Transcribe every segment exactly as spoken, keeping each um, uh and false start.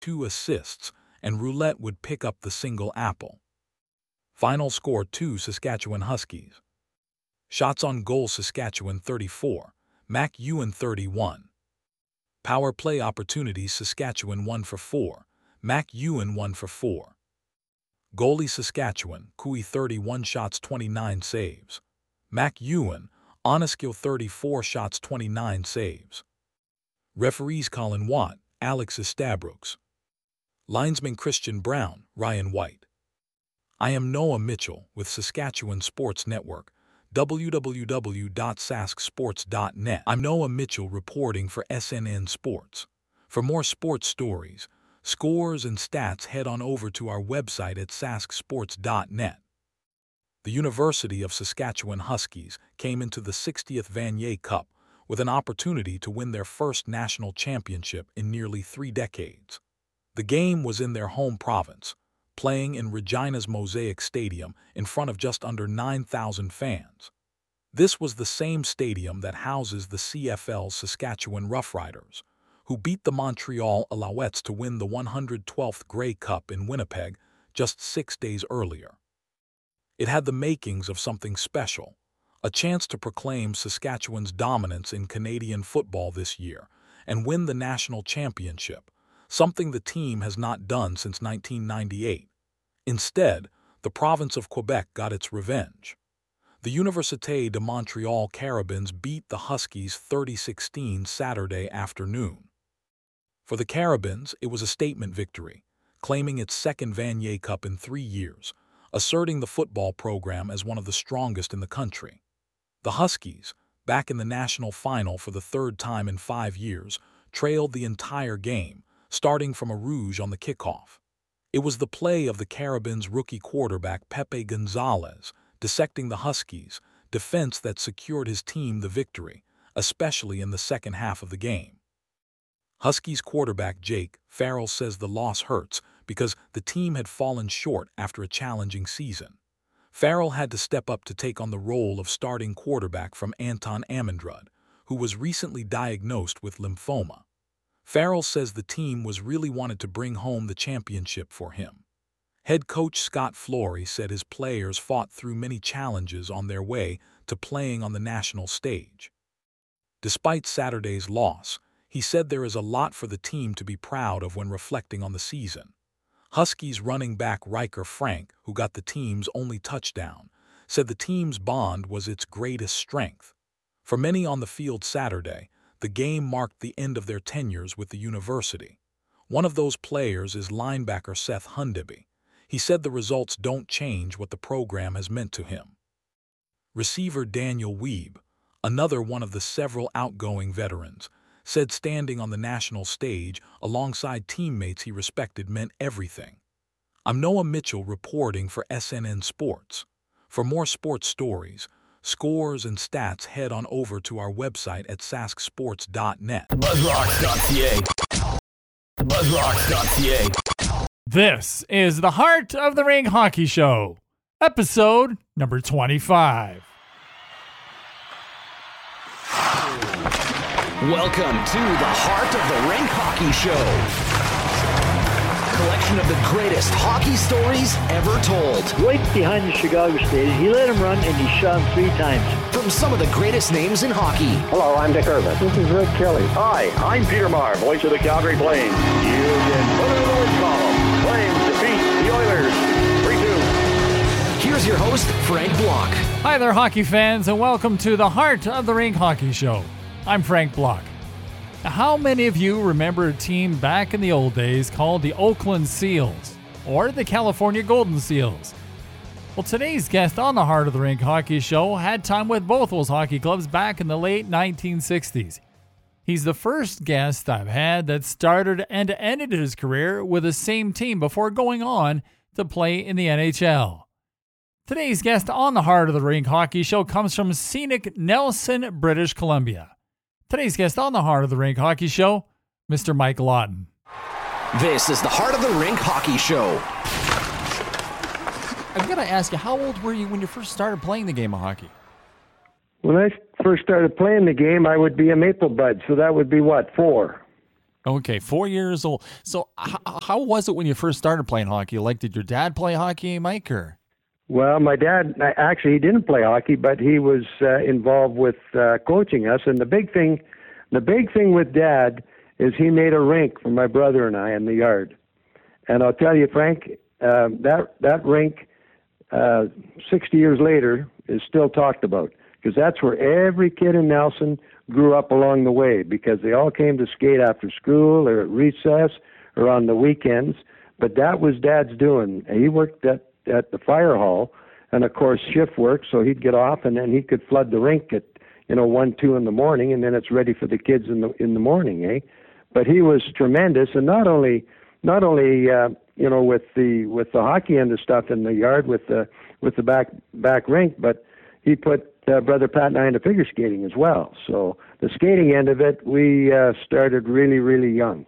two assists, and Roulette would pick up the single apple. Final score two Saskatchewan Huskies. Shots on goal Saskatchewan thirty-four, Mac Ewan thirty-one. Power play opportunities Saskatchewan one for four, Mac Ewan one for four. Goalie Saskatchewan, Cooey thirty-one shots twenty-nine saves. Mac Ewan, Oneskill thirty-four shots twenty-nine saves. Referees Colin Watt, Alex Estabrooks. Linesman Christian Brown, Ryan White. I am Noah Mitchell with Saskatchewan Sports Network, w w w dot sask sports dot net. I'm Noah Mitchell reporting for S N N Sports. For more sports stories, scores, and stats, head on over to our website at sask sports dot net. The University of Saskatchewan Huskies came into the sixtieth Vanier Cup with an opportunity to win their first national championship in nearly three decades. The game was in their home province, playing in Regina's Mosaic Stadium in front of just under nine thousand fans. This was the same stadium that houses the C F L's Saskatchewan Roughriders, who beat the Montreal Alouettes to win the one hundred twelfth Grey Cup in Winnipeg just six days earlier. It had the makings of something special, a chance to proclaim Saskatchewan's dominance in Canadian football this year and win the national championship, something the team has not done since nineteen ninety-eight. Instead, the province of Quebec got its revenge. The Université de Montréal Carabins beat the Huskies thirty sixteen Saturday afternoon. For the Carabins, it was a statement victory, claiming its second Vanier Cup in three years, asserting the football program as one of the strongest in the country. The Huskies, back in the national final for the third time in five years, trailed the entire game, starting from a rouge on the kickoff. It was the play of the Carabins' rookie quarterback Pepe Gonzalez, dissecting the Huskies' defense that secured his team the victory, especially in the second half of the game. Huskies quarterback Jake Farrell says the loss hurts because the team had fallen short after a challenging season. Farrell had to step up to take on the role of starting quarterback from Anton Amundrud, who was recently diagnosed with lymphoma. Farrell says the team was really wanted to bring home the championship for him. Head coach Scott Flory said his players fought through many challenges on their way to playing on the national stage. Despite Saturday's loss, he said there is a lot for the team to be proud of when reflecting on the season. Huskies running back Riker Frank, who got the team's only touchdown, said the team's bond was its greatest strength. For many on the field Saturday, the game marked the end of their tenures with the university. One of those players is linebacker Seth Hundeby. He said the results don't change what the program has meant to him. Receiver Daniel Weeb, another one of the several outgoing veterans, said standing on the national stage alongside teammates he respected meant everything. I'm Noah Mitchell reporting for S N N Sports. For more sports stories, scores, and stats, head on over to our website at sask sports dot net. buzzrocks dot c a buzzrocks dot c a This is the Heart of the Ring Hockey Show, episode number twenty-five. Welcome to the Heart of the Rink Hockey Show. Collection of the greatest hockey stories ever told. Right behind the Chicago State, he let him run and he shot him three times. From some of the greatest names in hockey. Hello, I'm Dick Irvin. This is Rick Kelly. Hi, I'm Peter Maher, voice of the Calgary Flames. You can put it in the win column. Flames defeat the Oilers three two. Here's your host, Frank Block. Hi there, hockey fans, and welcome to the Heart of the Ring Hockey Show. I'm Frank Block. Now, how many of you remember a team back in the old days called the Oakland Seals or the California Golden Seals? Well, today's guest on the Heart of the Rink Hockey Show had time with both those hockey clubs back in the late nineteen sixties. He's the first guest I've had that started and ended his career with the same team before going on to play in the N H L. Today's guest on the Heart of the Rink Hockey Show comes from scenic Nelson, British Columbia. Today's guest on the Heart of the Rink Hockey Show, Mister Mike Lawton. This is the Heart of the Rink Hockey Show. I've got to ask you, how old were you when you first started playing the game of hockey? When I first started playing the game, I would be a Maple Bud, so that would be what, four? Okay, four years old. So h- how was it when you first started playing hockey? Like, did your dad play hockey, Mike, or? Well, my dad, actually, he didn't play hockey, but he was uh, involved with uh, coaching us. And the big thing, the big thing with Dad is he made a rink for my brother and I in the yard. And I'll tell you, Frank, uh, that that rink, uh, sixty years later, is still talked about, because that's where every kid in Nelson grew up along the way, because they all came to skate after school or at recess or on the weekends. But that was Dad's doing. He worked at at the fire hall, and of course shift work, so he'd get off and then he could flood the rink at, you know, one, two in the morning, and then it's ready for the kids in the in the morning, eh? But he was tremendous, and not only not only uh, you know, with the with the hockey end of stuff in the yard with the with the back back rink, but he put uh, brother Pat and I into figure skating as well. So the skating end of it, we uh, started really really young.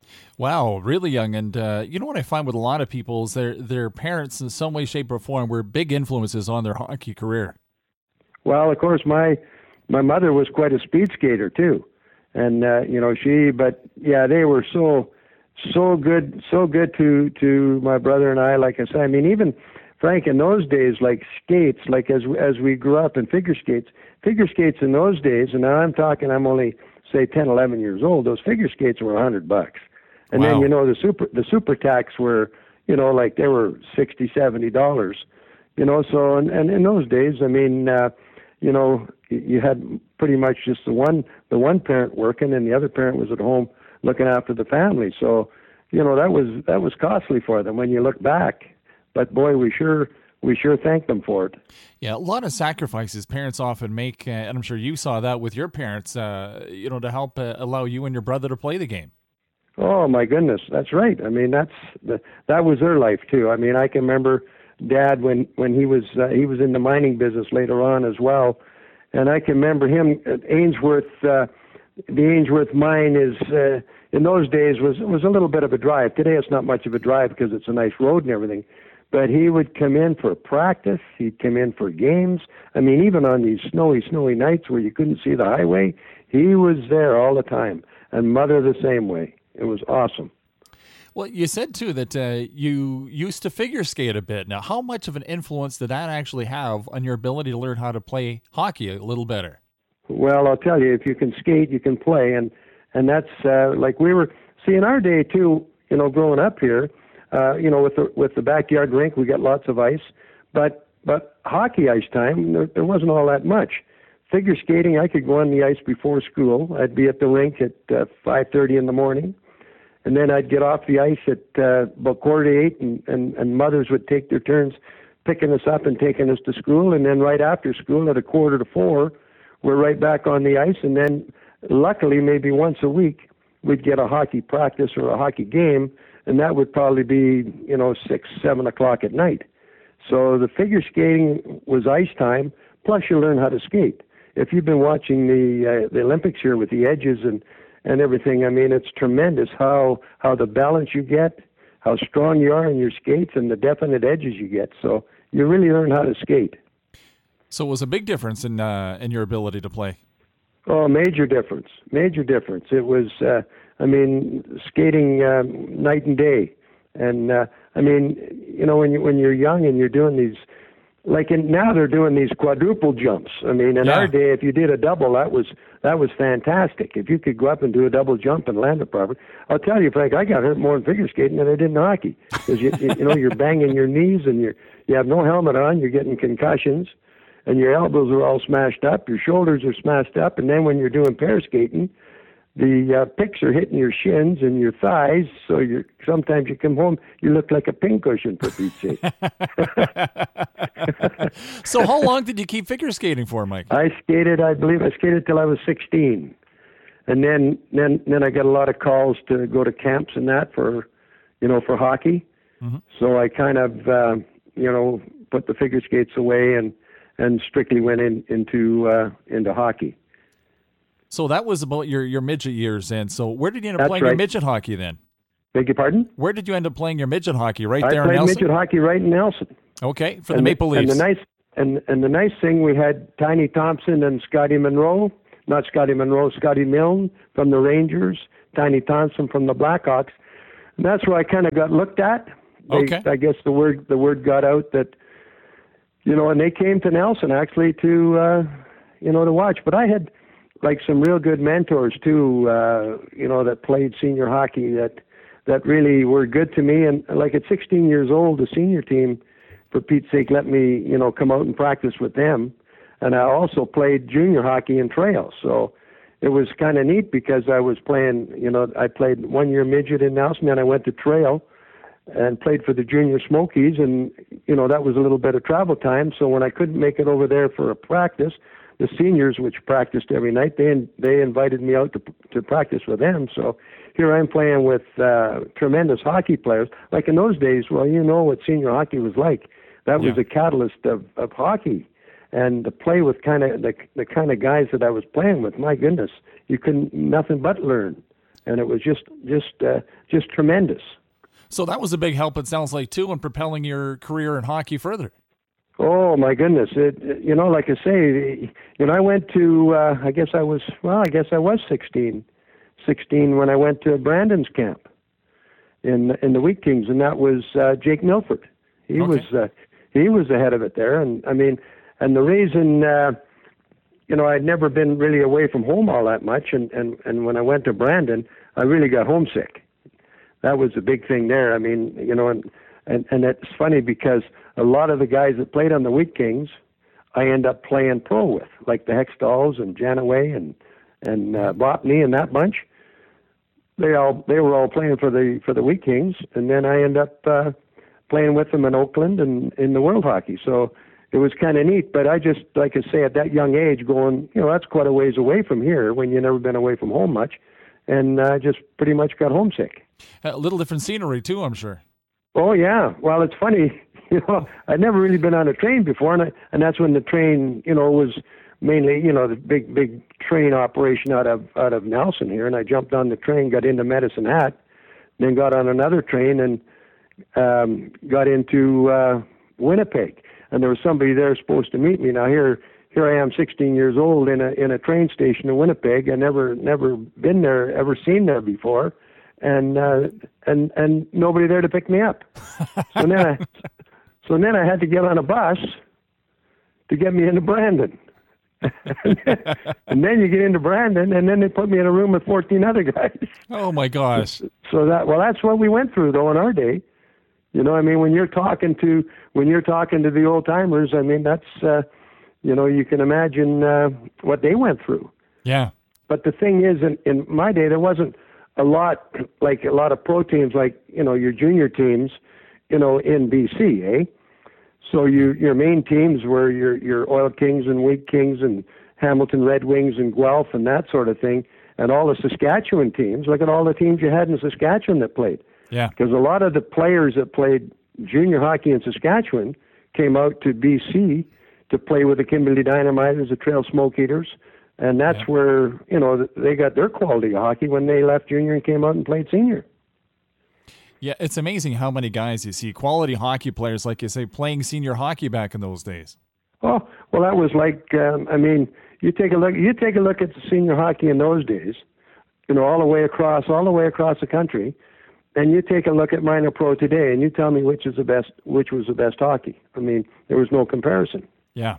Wow, really young. And uh, you know what I find with a lot of people is their their parents in some way, shape, or form were big influences on their hockey career. Well, of course, my my mother was quite a speed skater too, and uh, you know she. But yeah, they were so so good, so good to to my brother and I. Like I said, I mean, even Frank, in those days, like skates, like as as we grew up in figure skates, figure skates in those days, and now I'm talking, I'm only say ten, eleven years old. Those figure skates were a hundred bucks. And Wow. then, you know, the super the super tax were, you know, like they were sixty, seventy dollars, you know. So, and, and in those days, I mean, uh, you know, you had pretty much just the one the one parent working, and the other parent was at home looking after the family. So, you know, that was that was costly for them when you look back. But boy, we sure we sure thank them for it. Yeah, a lot of sacrifices parents often make, uh, and I'm sure you saw that with your parents, uh, you know, to help uh, allow you and your brother to play the game. Oh my goodness, that's right. I mean, that's the, that was their life too. I mean, I can remember Dad when when he was uh, he was in the mining business later on as well, and I can remember him at Ainsworth. Uh, the Ainsworth mine is uh, in those days was was a little bit of a drive. Today it's not much of a drive because it's a nice road and everything. But he would come in for practice. He'd come in for games. I mean, even on these snowy, snowy nights where you couldn't see the highway, he was there all the time. And Mother the same way. It was awesome. Well, you said, too, that uh, you used to figure skate a bit. Now, how much of an influence did that actually have on your ability to learn how to play hockey a little better? Well, I'll tell you, if you can skate, you can play. And, and that's uh, like we were, see, in our day, too, you know, growing up here, uh, you know, with the, with the backyard rink, we got lots of ice. But, but hockey ice time, there, there wasn't all that much. Figure skating, I could go on the ice before school. I'd be at the rink at uh, five thirty in the morning. And then I'd get off the ice at uh, about quarter to eight, and, and, and mothers would take their turns picking us up and taking us to school. And then right after school at a quarter to four, we're right back on the ice. And then luckily, maybe once a week, we'd get a hockey practice or a hockey game, and that would probably be, you know, six, seven o'clock at night. So the figure skating was ice time, plus you learn how to skate. If you've been watching the uh, the Olympics here with the edges and and everything, I mean, it's tremendous how how the balance you get, how strong you are in your skates, and the definite edges you get. So you really learn how to skate. So it was a big difference in uh, in your ability to play. Oh, major difference, major difference. It was, uh, I mean, skating um, night and day. And uh, I mean, you know, when you when you're young and you're doing these, like in, now they're doing these quadruple jumps. I mean, in Yeah. our day, if you did a double, that was that was fantastic. If you could go up and do a double jump and land it properly, I'll tell you, Frank, I got hurt more in figure skating than I did in hockey, because you, you know you're banging your knees and you you have no helmet on, you're getting concussions, and your elbows are all smashed up, your shoulders are smashed up, and then when you're doing pair skating, the uh, picks are hitting your shins and your thighs, so you sometimes you come home, you look like a pincushion, for Pete's sake. So how long did you keep figure skating for, Mike? I skated, I believe, I skated till I was sixteen, and then then then I got a lot of calls to go to camps and that for, you know, for hockey. Mm-hmm. So I kind of, uh, you know, put the figure skates away and and strictly went in into uh, into hockey. So that was about your, your midget years, and so where did you end up That's playing your right. midget hockey then? Beg your pardon? Where did you end up playing your midget hockey? Right I there in played Nelson? midget hockey right in Nelson. Okay, for the and Maple the, Leafs. And the nice and and the nice thing, we had Tiny Thompson and Scotty Monroe, not Scotty Monroe, Scotty Milne from the Rangers, Tiny Thompson from the Blackhawks. And that's where I kind of got looked at. They, Okay. I guess the word the word got out that, you know, and they came to Nelson actually to, uh, you know, to watch. But I had like some real good mentors too, uh, you know, that played senior hockey that that really were good to me. And like at sixteen years old, the senior team, for Pete's sake, let me, you know, come out and practice with them. And I also played junior hockey in Trail. So it was kind of neat because I was playing, you know, I played one year midget in Nelson, then I went to Trail and played for the Junior Smokies. And, you know, that was a little bit of travel time. So when I couldn't make it over there for a practice, the seniors, which practiced every night, they they invited me out to to practice with them. So here I'm playing with uh, tremendous hockey players. Like in those days, well, you know what senior hockey was like. That was Yeah. a catalyst of, of hockey. And to play with kind of the the kind of guys that I was playing with, my goodness, you couldn't nothing but learn, and it was just just uh, just tremendous. So that was a big help, it sounds like, too, in propelling your career in hockey further. Oh my goodness! It, it- you know, like I say, you know, I went to uh, I guess I was well, I guess I was sixteen, sixteen when I went to Brandon's camp in in the Wheat Kings, and that was uh, Jake Milford. He Okay. was uh, he was ahead of it there, and I mean. And the reason, uh, you know, I'd never been really away from home all that much, and, and, and when I went to Brandon, I really got homesick. That was a big thing there. I mean, you know, and, and, and it's funny because a lot of the guys that played on the Wheat Kings, I end up playing pro with, like the Hextalls and Janaway and and uh, Botany and that bunch. They all they were all playing for the for the Wheat Kings, and then I end up uh, playing with them in Oakland and in the World Hockey. So. It was kind of neat, but I just, like I say, at that young age going, you know, that's quite a ways away from here when you've never been away from home much, and I uh, just pretty much got homesick. A little different scenery, too, I'm sure. Oh, yeah. Well, it's funny, you know, I'd never really been on a train before, and, I, and that's when the train, you know, was mainly, you know, the big, big train operation out of out of Nelson here, and I jumped on the train, got into Medicine Hat, then got on another train and um, got into uh, Winnipeg. And there was somebody there supposed to meet me. Now here, here I am, sixteen years old, in a in a train station in Winnipeg. I never never been there, ever seen there before, and uh, and and nobody there to pick me up. So then I, so then I had to get on a bus to get me into Brandon. And then you get into Brandon, and then they put me in a room with fourteen other guys. Oh, my gosh. So that well, that's what we went through though in our day. You know, I mean, when you're talking to when you're talking to the old timers, I mean, that's uh, you know, you can imagine uh, what they went through. Yeah. But the thing is, in, in my day, there wasn't a lot like a lot of pro teams, like you know, your junior teams, you know, in B C, eh? So your your main teams were your your Oil Kings and Wheat Kings and Hamilton Red Wings and Guelph and that sort of thing, and all the Saskatchewan teams. Look at all the teams you had in Saskatchewan that played. Yeah. Because a lot of the players that played junior hockey in Saskatchewan came out to B C to play with the Kimberley Dynamiters, the Trail Smoke Eaters, and that's Yeah. where, you know, they got their quality of hockey when they left junior and came out and played senior. Yeah, it's amazing how many guys you see, quality hockey players, like you say, playing senior hockey back in those days. Oh, well, that was like, um, I mean, you take a look, you take a look at the senior hockey in those days, you know, all the way across, all the way across the country. And you take a look at minor pro today, and you tell me which is the best, which was the best hockey. I mean, there was no comparison. Yeah.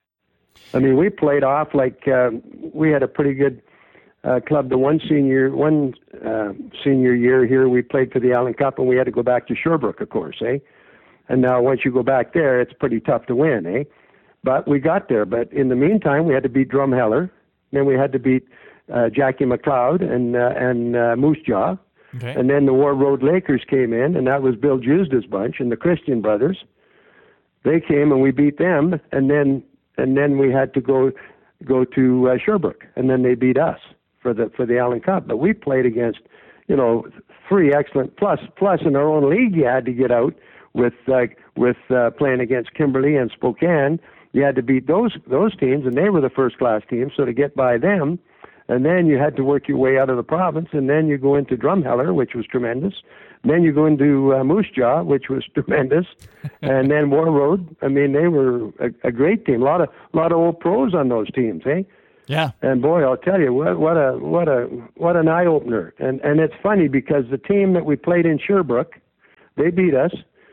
I mean, we played off like uh, we had a pretty good uh, club. The one senior, one uh, senior year here, we played for the Allen Cup, and we had to go back to Sherbrooke, of course, eh? And now once you go back there, it's pretty tough to win, eh? But we got there. But in the meantime, we had to beat Drumheller. Then we had to beat uh, Jackie McLeod and uh, and uh, Moose Jaw. Okay. And then the War Road Lakers came in, and that was Bill Jusda's bunch and the Christian brothers. They came and we beat them, and then and then we had to go go to uh, Sherbrooke, and then they beat us for the for the Allen Cup. But we played against, you know, three excellent plus plus in our own league. You had to get out with uh, with uh, playing against Kimberley and Spokane. You had to beat those those teams, and they were the first class teams. So to get by them. And then you had to work your way out of the province, and then you go into Drumheller, which was tremendous. Then you go into uh, Moose Jaw, which was tremendous, and then War Road. I mean, they were a, a great team. A lot of lot of old pros on those teams, eh? Yeah. And boy, I'll tell you what, what a what a what an eye opener. And and it's funny because the team that we played in Sherbrooke, they beat us.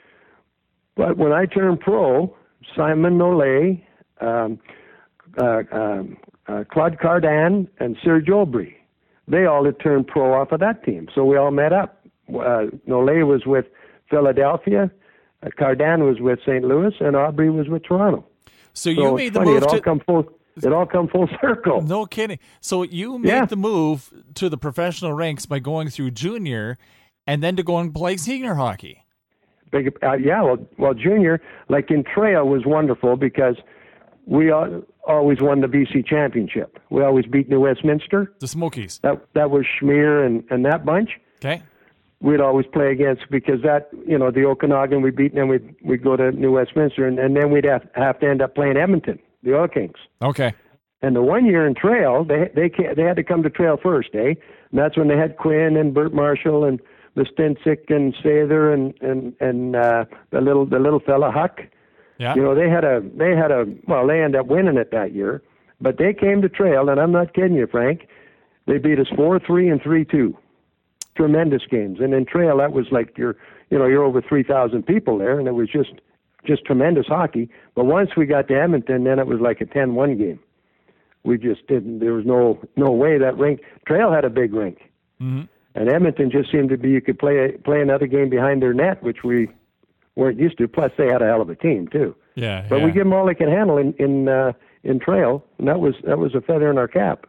But when I turned pro, Simon Nolay, um, uh, um, uh, Claude Cardan, and Serge Aubry, they all had turned pro off of that team. So we all met up. Uh, Nolay was with Philadelphia, uh, Cardan was with Saint Louis, and Aubry was with Toronto. So you so made it's the funny, move it all to come full. It all come full circle. No kidding. So you made Yeah. the move to the professional ranks by going through junior, and then to go and play senior hockey. Big, uh, yeah, well, well, junior, like in trail, was wonderful because we al- always won the B C championship. We always beat New Westminster. The Smokies. That that was Schmier and, and that bunch. Okay. We'd always play against because that, you know, the Okanagan we beat, and then we'd, we'd go to New Westminster, and, and then we'd have, have to end up playing Edmonton, the Oil Kings. Okay. And the one year in trail, they they ca- they had to come to trail first, eh? And that's when they had Quinn and Bert Marshall and Mestincic and Sather and and and uh, the little the little fella Huck. Yeah. You know, they had a they had a well, they ended up winning it that year, but they came to trail, and I'm not kidding you, Frank. They beat us four three and three two. Tremendous games, and in trail that was like you're you know you're over three thousand people there, and it was just just tremendous hockey. But once we got to Edmonton, then it was like a ten one game. We just didn't. There was no no way that rink. Trail had a big rink, Mm-hmm. and Edmonton just seemed to be you could play play another game behind their net, which we weren't used to. Plus, they had a hell of a team too. Yeah. But yeah. we give them all they can handle in in uh, in trail, and that was that was a feather in our cap.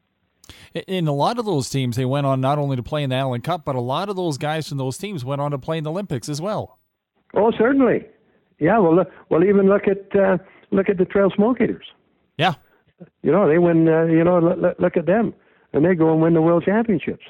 In a lot of those teams, they went on not only to play in the Allen Cup, but a lot of those guys from those teams went on to play in the Olympics as well. Oh, certainly. Yeah. Well, look, well, even look at uh, look at the Trail Smoke Eaters. Yeah. You know, they win. Uh, you know, look, look at them, and they go and win the World Championships.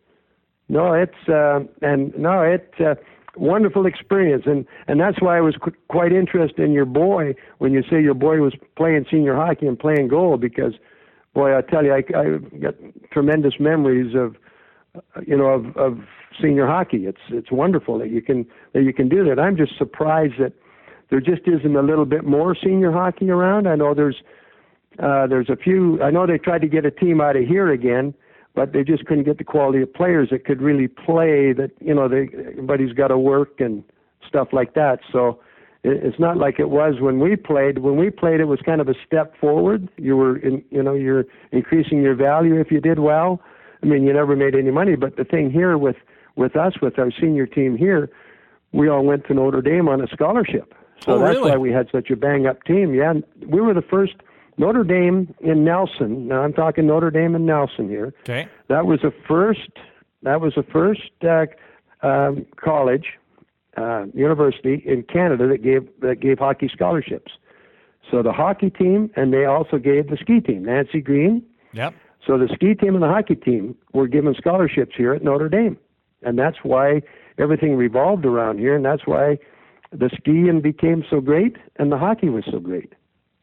No, it's uh, and no, it's a wonderful experience, and and that's why I was qu- quite interested in your boy when you say your boy was playing senior hockey and playing goal, because, boy, I tell you, I, I got tremendous memories of, uh, you know, of, of senior hockey. It's it's wonderful that you can that you can do that. I'm just surprised that there just isn't a little bit more senior hockey around. I know there's. Uh, there's a few. I know they tried to get a team out of here again, but they just couldn't get the quality of players that could really play. That you know, they, everybody's got to work and stuff like that. So it, it's not like it was when we played. When we played, it was kind of a step forward. You were, in, you know, you're increasing your value if you did well. I mean, you never made any money. But the thing here with with us, with our senior team here, we all went to Notre Dame on a scholarship. So Oh, that's really? why we had such a bang up team. Yeah, we were the first. Notre Dame in Nelson. Now I'm talking Notre Dame in Nelson here. Okay. That was the first. That was the first uh, um, college, uh, university in Canada that gave that gave hockey scholarships. So the hockey team, and they also gave the ski team. Nancy Green. Yep. So the ski team and the hockey team were given scholarships here at Notre Dame, and that's why everything revolved around here, and that's why the skiing became so great and the hockey was so great.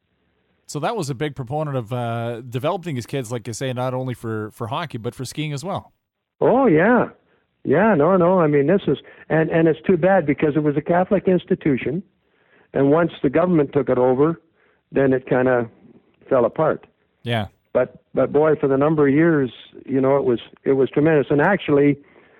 So that was a big proponent of uh, developing his kids, like you say, not only for, for hockey, but for skiing as well. Oh, yeah. Yeah, no, no. I mean, this is, and, and it's too bad because it was a Catholic institution, and once the government took it over, then it kind of fell apart. Yeah. But, but boy, for the number of years, you know, it was, it was tremendous. And actually,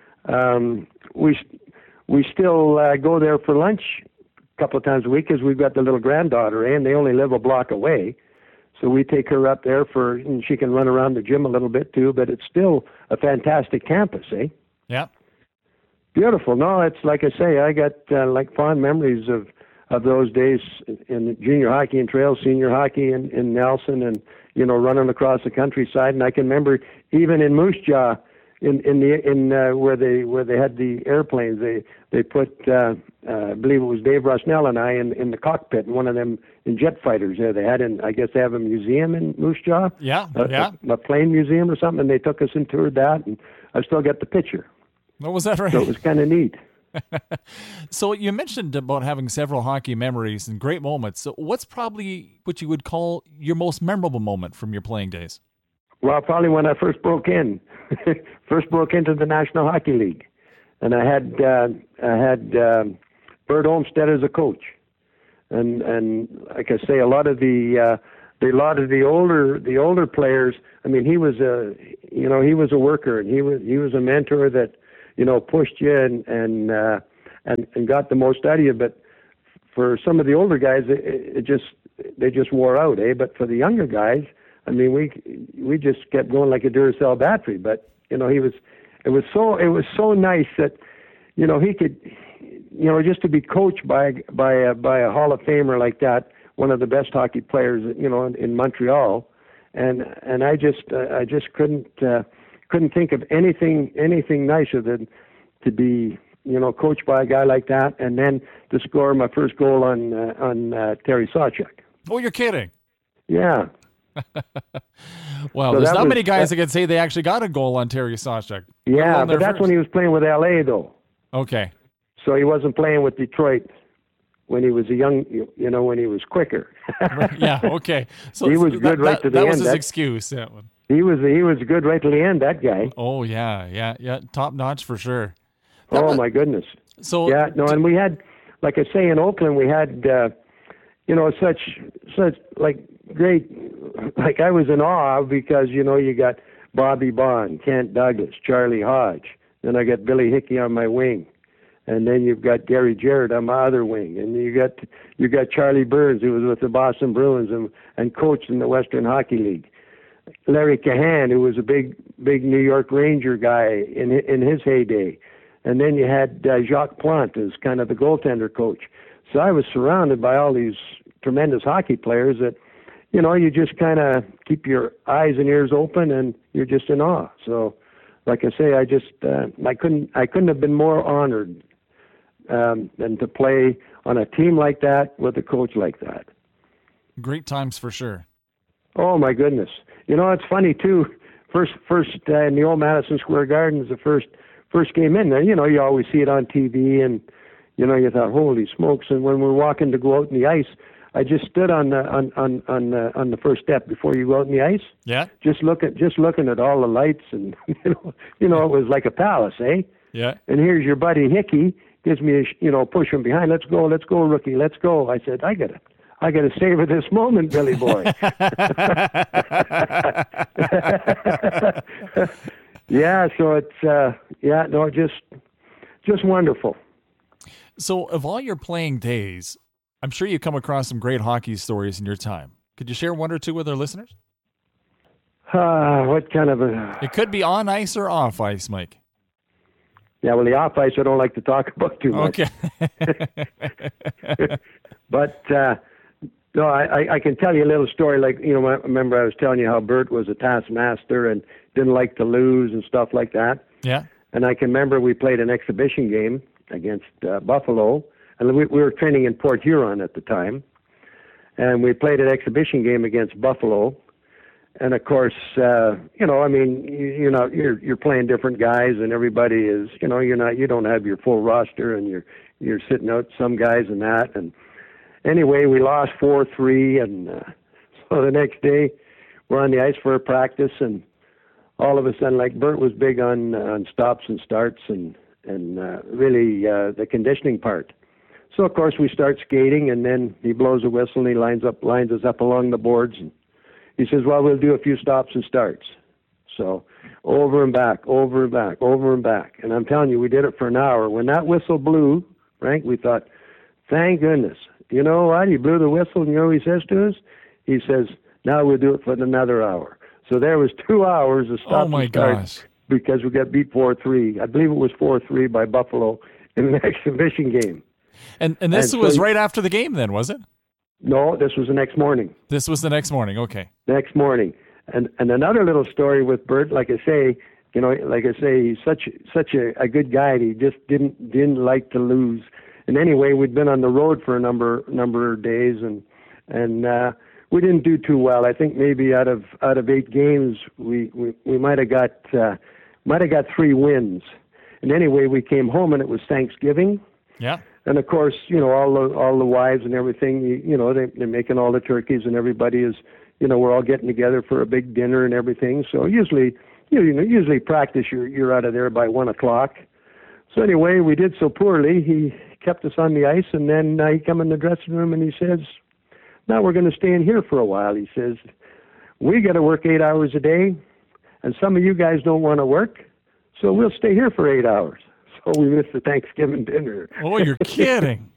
um, we, we still uh, go there for lunch couple of times a week because we've got the little granddaughter, eh, and they only live a block away. So we take her up there for, and she can run around the gym a little bit too, but it's still a fantastic campus, eh? Yeah. Beautiful. No, it's like I say, I got uh, like fond memories of, of those days in junior hockey and trail, senior hockey in, in Nelson, and, you know, running across the countryside. And I can remember even in Moose Jaw, in in the in uh, where they where they had the airplanes, they they put uh, uh, I believe it was Dave Rusnell and I in in the cockpit in one of them in jet fighters. There they had in I guess they have a museum in Moose Jaw, Yeah. a, yeah. a, a plane museum or something. And they took us and toured that, and I still got the picture. What was that, right? So it was kind of neat. So you mentioned about having several hockey memories and great moments. So what's probably what you would call your most memorable moment from your playing days? Well, probably when I first broke in, first broke into the National Hockey League, and I had uh, I had um, Bert Olmsted as a coach, and and like I say, a lot of the uh, the lot of the older the older players. I mean, he was a you know he was a worker, and he was he was a mentor that you know pushed you and and uh, and and got the most out of you. But for some of the older guys, it, it just they just wore out, eh? But for the younger guys, I mean, we we just kept going like a Duracell battery. But you know, he was it was so it was so nice that you know he could you know just to be coached by by a, by a Hall of Famer like that, one of the best hockey players you know in, in Montreal, and and I just uh, I just couldn't uh, couldn't think of anything anything nicer than to be you know coached by a guy like that, and then to score my first goal on uh, on uh, Terry Sawchuk. Oh, you're kidding. Yeah. Well, So there's that not was- many guys that- that can say they actually got a goal on Terry Sawchuk. Yeah, but that's when he was playing with L A though. Okay. So he wasn't playing with Detroit when he was a young, you you know, when he was quicker. Yeah, okay. So He was that, good right that, to the that was end. his That- excuse, that one. he was he was good right to the end. That guy. Oh, yeah, yeah, yeah. Top notch for sure. That Oh was- my goodness. So, Yeah, no, and we had, like I say, in Oakland, we had, uh, you know, such such like great, like I was in awe because you know you got Bobby Bond, Kent Douglas, Charlie Hodge, then I got Billy Hickey on my wing, and then you've got Gary Jarrett on my other wing, and you got you got Charlie Burns, who was with the Boston Bruins and and coached in the Western Hockey League. Larry Cahan, who was a big big New York Ranger guy in in his heyday. And then you had uh, Jacques Plante as kind of the goaltender coach. So I was surrounded by all these tremendous hockey players that, you know, you just kind of keep your eyes and ears open and you're just in awe. So, like I say, I just uh, I couldn't I couldn't have been more honored um, than to play on a team like that with a coach like that. great times for sure. Oh my goodness! You know, it's funny too. First, first uh, in the old Madison Square Gardens, the first. First game in there, you know, you always see it on T V, and you know, you thought, "Holy smokes!" And when we're walking to go out in the ice, I just stood on the on on on the, on the first step before you go out in the ice, Yeah, just looking just looking at all the lights, and you know, you know, it was like a palace, eh? yeah. And here's your buddy Hickey gives me a sh- you know push from behind. Let's go, let's go, rookie, let's go. I said, I gotta. I got to savor this moment, Billy boy. Yeah, so it's uh, yeah, no, just just wonderful. So, of all your playing days, I'm sure you come across some great hockey stories in your time. Could you share one or two with our listeners? Uh, what kind of a It could be on ice or off ice, Mike. yeah? Well, the off ice I don't like to talk about too much. Okay. But uh, no, I, I I can tell you a little story. Like you know, I remember I was telling you how Bert was a taskmaster and didn't like to lose and stuff like that. Yeah. And I can remember we played an exhibition game against uh, Buffalo, and we, we were training in Port Huron at the time, and we played an exhibition game against Buffalo. And of course, uh, you know, I mean, you, you know, you're you're playing different guys, and everybody is, you know, you're not, you don't have your full roster, and you're you're sitting out some guys and that. And anyway, we lost four three, and uh, so the next day we're on the ice for a practice, and all of a sudden, like Bert was big on uh, on stops and starts, and and uh, really uh, the conditioning part. So of course we start skating, and then he blows a whistle and he lines up lines us up along the boards, and he says, "Well, we'll do a few stops and starts." So over and back, over and back, over and back, and I'm telling you, we did it for an hour. When that whistle blew, Frank, we thought, "Thank goodness." You know what? He blew the whistle, and you know what he says to us? He says, "Now we'll do it for another hour." So there was two hours of stops Oh my and starts gosh. because we got beat four three. I believe it was four three by Buffalo in an exhibition game. And and this And so was you- right after the game then, was it? No, this was the next morning. This was the next morning. Okay. Next morning. And and another little story with Bert, like I say, you know, like I say, he's such such a, a good guy. And he just didn't didn't like to lose. And anyway, we'd been on the road for a number number of days, and and uh, we didn't do too well. I think maybe out of out of eight games, we we, we might have got uh, might have got three wins. And anyway, we came home, and it was Thanksgiving. Yeah. And of course, you know, all the all the wives and everything, you, you know, they, they're making all the turkeys, and everybody is, you know, we're all getting together for a big dinner and everything. So usually, you know, usually practice, you're you're out of there by one o'clock. So anyway, we did so poorly. He kept us on the ice, and then uh, he come in the dressing room and he says, now we're going to stay in here for a while. He says, we got to work eight hours a day, and some of you guys don't want to work, so we'll stay here for eight hours. So we missed the Thanksgiving dinner. Oh, you're kidding.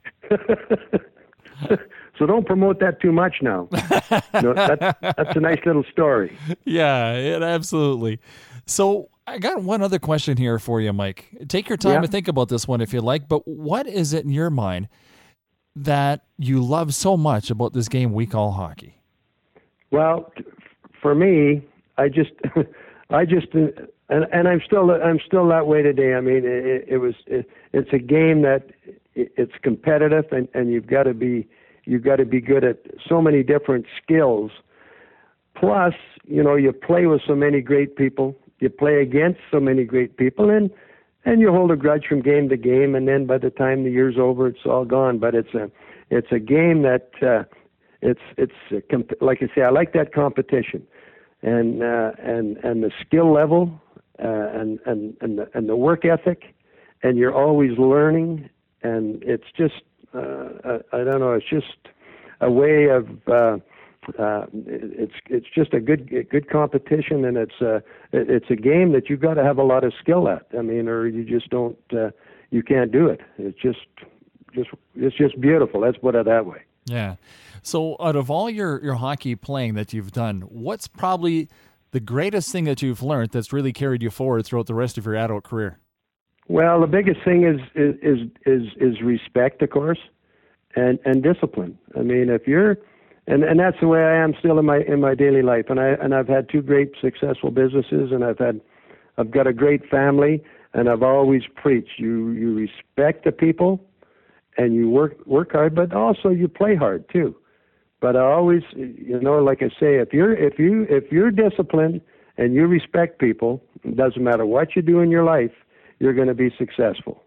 So don't promote that too much now. No, that, that's a nice little story. Yeah, it, absolutely. So I got one other question here for you, Mike. Take your time Yeah. to think about this one if you like, but what is it in your mind that you love so much about this game we call hockey? Well, t- for me, I just, I just, and, and I'm still, I'm still that way today. I mean, it, it was, it, it's a game that it, it's competitive, and, and you've got to be, you've got to be good at so many different skills. Plus, you know, you play with so many great people, you play against so many great people, and and you hold a grudge from game to game, and then by the time the year's over, it's all gone. But it's a, it's a game that, uh, it's it's a comp- like I say, I like that competition, and uh, and and the skill level, uh, and and and the, and the work ethic, and you're always learning, and it's just, uh, I, I don't know, it's just a way of. Uh, Uh, it's it's just a good a good competition, and it's a it's a game that you've got to have a lot of skill at. I mean, or you just don't uh, you can't do it. It's just just it's just beautiful. Let's put it that way. Yeah. So out of all your, your hockey playing that you've done, what's probably the greatest thing that you've learned that's really carried you forward throughout the rest of your adult career? Well, the biggest thing is is is is, is respect, of course, and and discipline. I mean, if you're And and that's the way I am still in my in my daily life. And I and I've had two great successful businesses, and I've had I've got a great family, and I've always preached you you respect the people, and you work work hard, but also you play hard too. But I always, you know, like I say, if you're if you if you're disciplined and you respect people, it doesn't matter what you do in your life, you're going to be successful.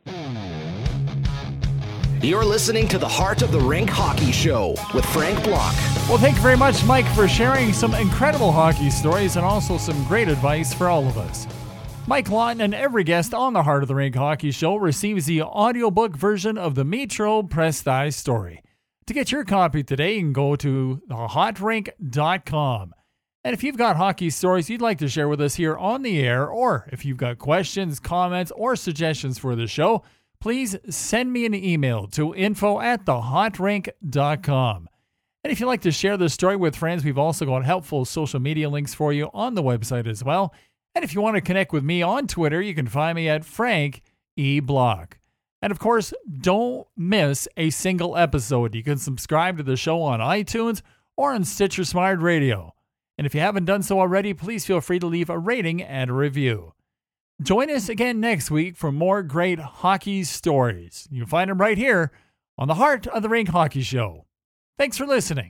You're listening to the Heart of the Rink Hockey Show with Frank Block. Well, thank you very much, Mike, for sharing some incredible hockey stories and also some great advice for all of us. Mike Lawton and every guest on the Heart of the Rink Hockey Show receives the audiobook version of the Metro Press-Thigh story. To get your copy today, you can go to the hot rink dot com. And if you've got hockey stories you'd like to share with us here on the air, or if you've got questions, comments, or suggestions for the show, please send me an email to info at the hot rink dot com. And if you'd like to share this story with friends, we've also got helpful social media links for you on the website as well. And if you want to connect with me on Twitter, you can find me at Frank E. Block. And of course, don't miss a single episode. You can subscribe to the show on iTunes or on Stitcher Smart Radio. And if you haven't done so already, please feel free to leave a rating and a review. Join us again next week for more great hockey stories. You'll find them right here on the Heart of the Rink Hockey Show. Thanks for listening.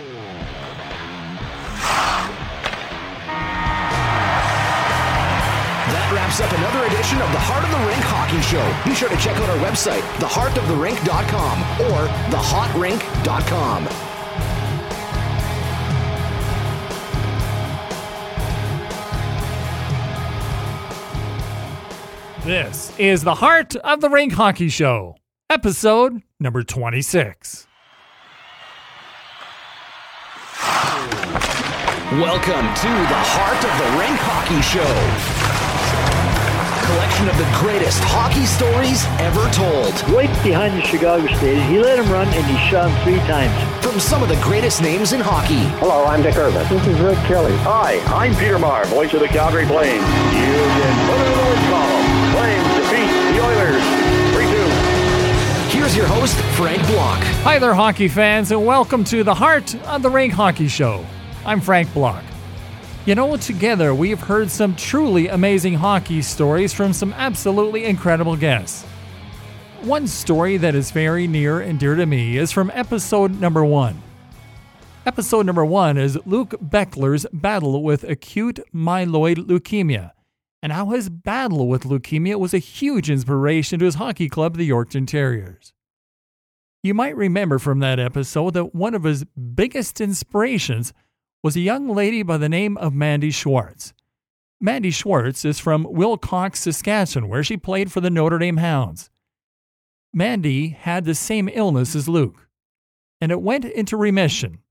That wraps up another edition of the Heart of the Rink Hockey Show. Be sure to check out our website, the heart of the rink dot com or the hot rink dot com. This is the Heart of the Rink Hockey Show, episode number twenty-six. Welcome to the Heart of the Rink Hockey Show. Collection of the greatest hockey stories ever told. Right behind the Chicago Stadium. He let him run and he shot him three times. From some of the greatest names in hockey. Hello, I'm Dick Irvin. This is Rick Kelly. Hi, I'm Peter Maher, voice of the Calgary Flames. You can put it in the win column. Flames defeat the Oilers three two. Here's your host, Frank Block. Hi there, hockey fans, and welcome to the Heart of the Rink Hockey Show. I'm Frank Block. You know, together we've heard some truly amazing hockey stories from some absolutely incredible guests. One story that is very near and dear to me is from episode number one. Episode number one is Luke Beckler's battle with acute myeloid leukemia, and how his battle with leukemia was a huge inspiration to his hockey club, the Yorkton Terriers. You might remember from that episode that one of his biggest inspirations was a young lady by the name of Mandy Schwartz. Mandy Schwartz is from Wilcox, Saskatchewan, where she played for the Notre Dame Hounds. Mandy had the same illness as Luke, and it went into remission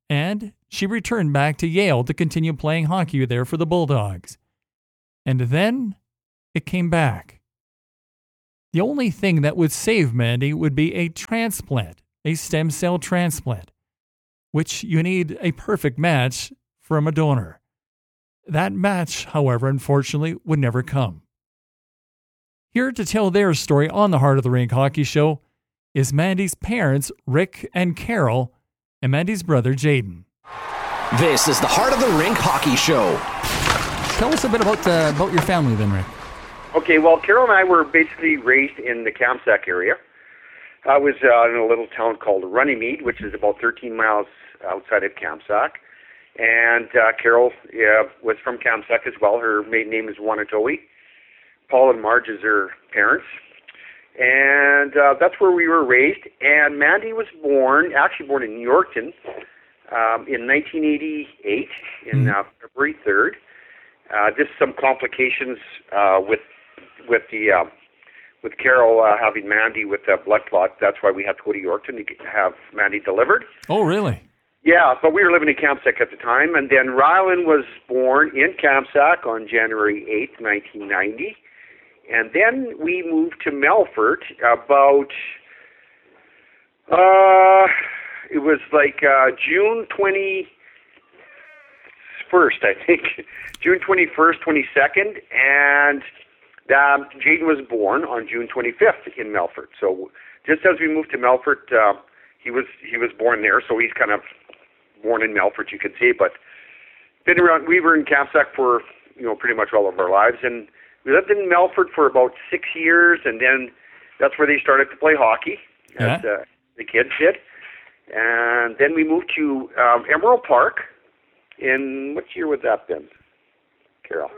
and she returned back to Yale to continue playing hockey there for the Bulldogs. And then it came back. The only thing that would save Mandy would be a transplant, a stem cell transplant, which you need a perfect match from a donor. That match, however, unfortunately, would never come. Here to tell their story on the Heart of the Rink Hockey Show is Mandy's parents, Rick and Carol, and Mandy's brother, Jaden. This is the Heart of the Rink Hockey Show. Tell us a bit about uh, about your family then, Rick. Okay, well, Carol and I were basically raised in the Kamsack area. I was uh, in a little town called Runnymede, which is about thirteen miles outside of Kamsack. And uh, Carol uh, was from Kamsack as well. Her maiden name is Wanatoe. Paul and Marge is her parents. And uh, that's where we were raised. And Mandy was born, actually born in Yorkton um, in nineteen eighty-eight, in mm. uh, February third. Uh, just some complications uh, with with the uh, with Carol uh, having Mandy with a blood clot. That's why we had to go to Yorkton to have Mandy delivered. Oh, really? Yeah, but we were living in Kamsack at the time. And then Rylan was born in Kamsack on January eighth, nineteen ninety. And then we moved to Melfort about, uh, it was like uh, June twenty-first, I think. June twenty-first, twenty-second. And um, Jaden was born on June twenty-fifth in Melfort. So just as we moved to Melfort, uh, he was he was born there. So he's kind of born in Melfort, you could say. But been around, we were in Kamsack for, you know, pretty much all of our lives. And we lived in Melfort for about six years, and then that's where they started to play hockey, as yeah. uh, the kids did. And then we moved to um, Emerald Park in, what year would that been, Carol?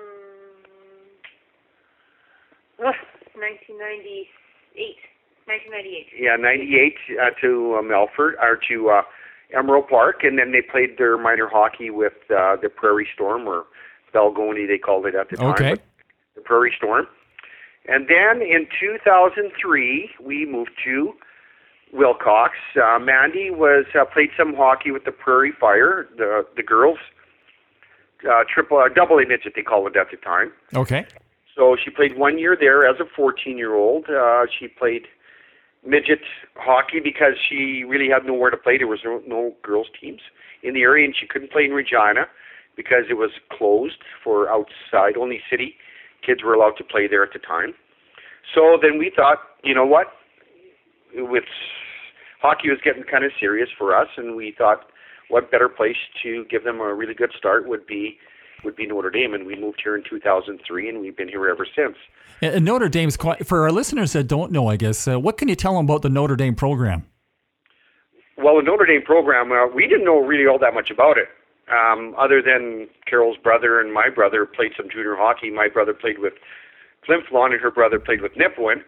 Um, nineteen ninety-eight. nineteen ninety-eight. Yeah, ninety-eight uh, to uh, Melfort, or to uh, Emerald Park, and then they played their minor hockey with uh, the Prairie Storm, or Belgoni, they called it at the time. Okay. The Prairie Storm. And then in two thousand three, we moved to Wilcox. Uh, Mandy was uh, played some hockey with the Prairie Fire, the the girls, uh, triple, uh, double A midget they called it at the time. Okay. So she played one year there as a fourteen-year-old. Uh, she played midget hockey because she really had nowhere to play. There was no, no girls' teams in the area, and she couldn't play in Regina because it was closed for outside. Only city kids were allowed to play there at the time. So then we thought, you know what, with hockey was getting kind of serious for us, and we thought what better place to give them a really good start would be would be Notre Dame, and we moved here in two thousand three, and we've been here ever since. And Notre Dame's quite, for our listeners that don't know, I guess, uh, what can you tell them about the Notre Dame program? Well, the Notre Dame program, uh, we didn't know really all that much about it. Um, other than Carol's brother and my brother played some junior hockey. My brother played with Flin-Flon, and her brother played with Nipawin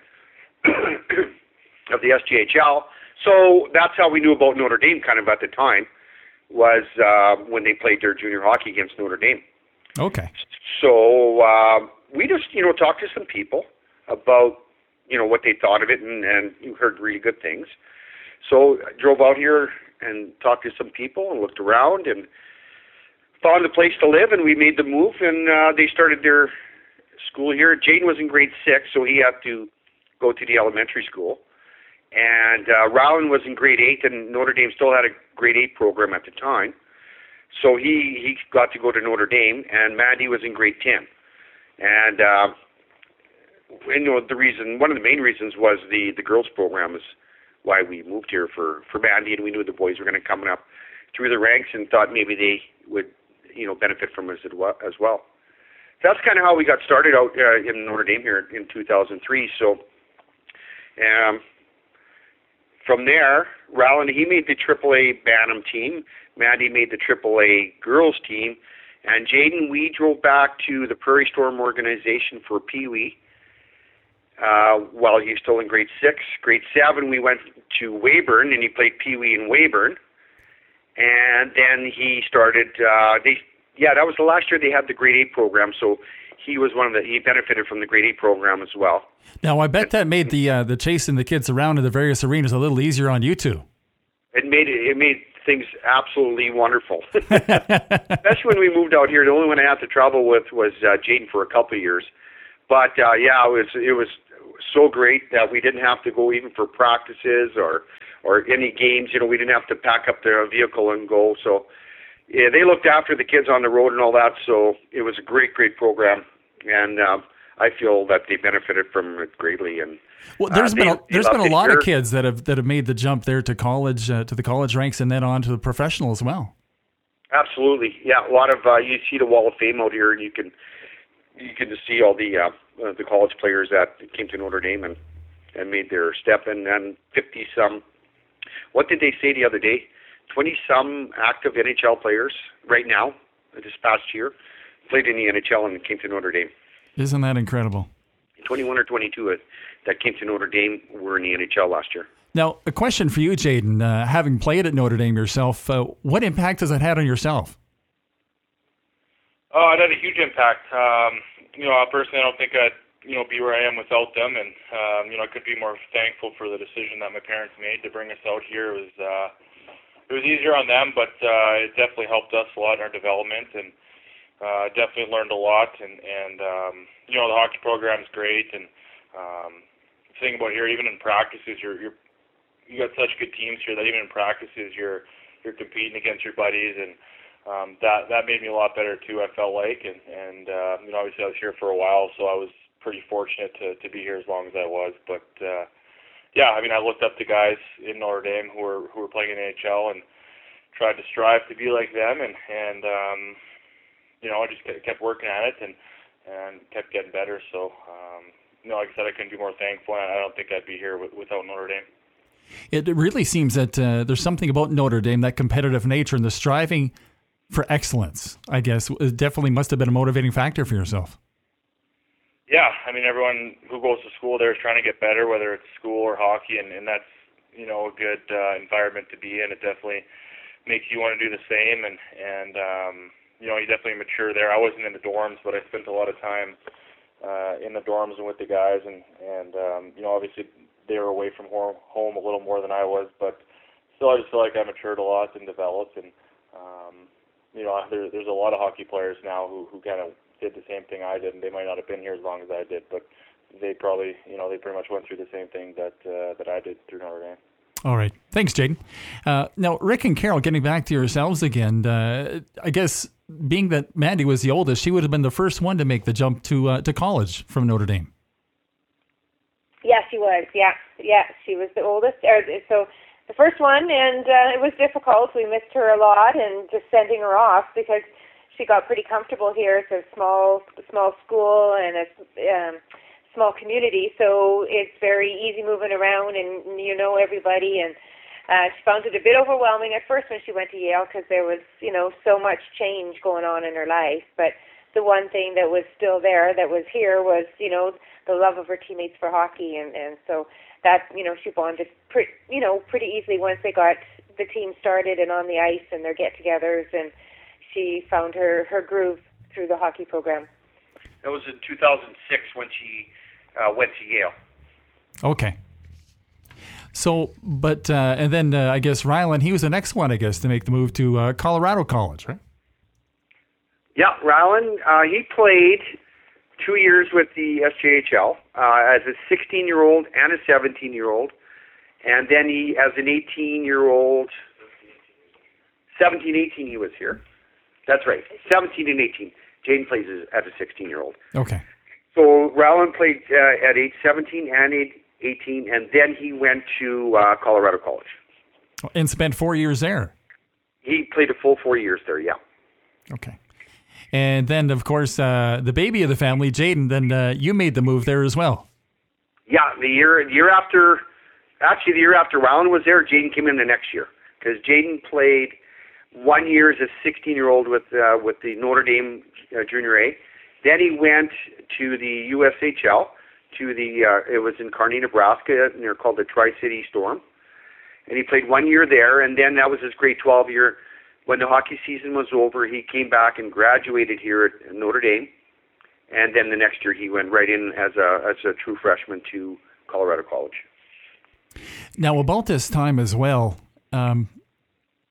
of the S G H L. So that's how we knew about Notre Dame kind of at the time, was uh, when they played their junior hockey against Notre Dame. Okay. So uh, we just, you know, talked to some people about, you know, what they thought of it, and, and you heard really good things. So I drove out here and talked to some people and looked around and found a place to live, and we made the move, and uh, they started their school here. Jaden was in grade six, so he had to go to the elementary school. And uh, Rowan was in grade eight, and Notre Dame still had a grade eight program at the time. So he, he got to go to Notre Dame, and Mandy was in grade ten. And, uh, you know, the reason, one of the main reasons was the, the girls program is why we moved here for, for Mandy, and we knew the boys were going to come up through the ranks and thought maybe they would, you know, benefit from us as well. That's kind of how we got started out uh, in Notre Dame here in two thousand three. So um, from there, Rowan, he made the triple A Bantam team. Mandy made the triple A girls team. And Jaden, we drove back to the Prairie Storm organization for Pee Wee uh, while he was still in grade six. Grade seven, we went to Weyburn, and he played Pee Wee in Weyburn. And then he started, uh, they, yeah, that was the last year they had the grade eight program, so he was one of the, he benefited from the grade eight program as well. Now, I bet that made the uh, the chasing the kids around in the various arenas a little easier on you two. It made it, it made things absolutely wonderful. Especially when we moved out here. The only one I had to travel with was uh, Jaden for a couple of years. But uh, yeah, it was it was so great that we didn't have to go even for practices or or any games. You know, we didn't have to pack up the vehicle and go. So yeah, they looked after the kids on the road and all that. So it was a great, great program, and uh, I feel that they benefited from it greatly. And well, there's uh, been they, a, there's been a lot here. of kids that have that have made the jump there to college, uh, to the college ranks, and then on to the professional as well. Absolutely, yeah. A lot of uh, you see the Wall of Fame out here, and you can you can just see all the uh, uh, the college players that came to Notre Dame and, and made their step, and then fifty some. What did they say the other day? Twenty some active N H L players right now this past year played in the N H L and came to Notre Dame. Isn't that incredible? twenty-one or twenty-two that came to Notre Dame were in the N H L last year. Now, a question for you, Jaden. Uh, having played at Notre Dame yourself, uh, what impact has that had on yourself? Oh, it had a huge impact. Um, you know, personally, I don't think I'd you know be where I am without them, and um, you know, I could be more thankful for the decision that my parents made to bring us out here. It was uh, it was easier on them, but uh, it definitely helped us a lot in our development, and uh, definitely learned a lot. And and um, you know, the hockey program's great, and um, the thing about here, even in practices, you're you're you got such good teams here that even in practices, you're you're competing against your buddies, and um, that that made me a lot better too. I felt like, and and uh, you know, obviously I was here for a while, so I was pretty fortunate to to be here as long as I was. But uh, yeah, I mean, I looked up to guys in Notre Dame who were who were playing in the N H L and tried to strive to be like them, and and um, you know, I just kept working at it and and kept getting better. So um, you know, like I said, I couldn't be more thankful. And I don't think I'd be here w- without Notre Dame. It really seems that uh, there's something about Notre Dame, that competitive nature and the striving for excellence, I guess, it definitely must have been a motivating factor for yourself. Yeah, I mean, everyone who goes to school there is trying to get better, whether it's school or hockey, and, and that's, you know, a good uh, environment to be in. It definitely makes you want to do the same, and, and um, you know, you definitely mature there. I wasn't in the dorms, but I spent a lot of time uh, in the dorms and with the guys, and, and um, you know, obviously they were away from home, home a little more than I was, but still I just feel like I matured a lot and developed, and um, you know, there, there's a lot of hockey players now who, who kind of did the same thing I did, and they might not have been here as long as I did, but they probably, you know, they pretty much went through the same thing that uh, that I did through Notre Dame. All right. Thanks, Jaden. Uh, now, Rick and Carol, getting back to yourselves again, uh, I guess being that Mandy was the oldest, she would have been the first one to make the jump to uh, to college from Notre Dame. Yeah, she was. Yeah, yeah, she was the oldest. Or, so the first one, and uh, it was difficult. We missed her a lot, and just sending her off because she got pretty comfortable here. It's a small, small school and a um, small community, so it's very easy moving around, and you know everybody. And uh, she found it a bit overwhelming at first when she went to Yale because there was, you know, so much change going on in her life. But the one thing that was still there, that was here, was, you know, the love of her teammates for hockey, and, and so that, you know, she bonded pretty, you know, pretty easily once they got the team started and on the ice and their get-togethers, and she found her, her groove through the hockey program. That was in two thousand six when she uh, went to Yale. Okay. So, but, uh, and then uh, I guess Rylan, he was the next one, I guess, to make the move to uh, Colorado College, right? Yeah, Rylan, uh, he played two years with the S J H L uh, as a sixteen-year-old and a seventeen-year-old. And then he, as an eighteen-year-old, seventeen, eighteen he was here. That's right, seventeen and eighteen. Jaden plays as a sixteen-year-old. Okay. So Rylan played uh, at age seventeen and eighteen, and then he went to uh, Colorado College. And spent four years there. He played a full four years there, yeah. Okay. And then, of course, uh, the baby of the family, Jaden, then uh, you made the move there as well. Yeah, the year the year after, actually the year after Rylan was there, Jaden came in the next year. Because Jaden played one year as a sixteen-year-old with uh, with the Notre Dame uh, Junior A. Then he went to the U S H L, to the, uh, it was in Kearney, Nebraska, and they're called the Tri-City Storm. And he played one year there, and then that was his grade twelve year. When the hockey season was over, he came back and graduated here at Notre Dame. And then the next year he went right in as a as a true freshman to Colorado College. Now, about this time as well, um,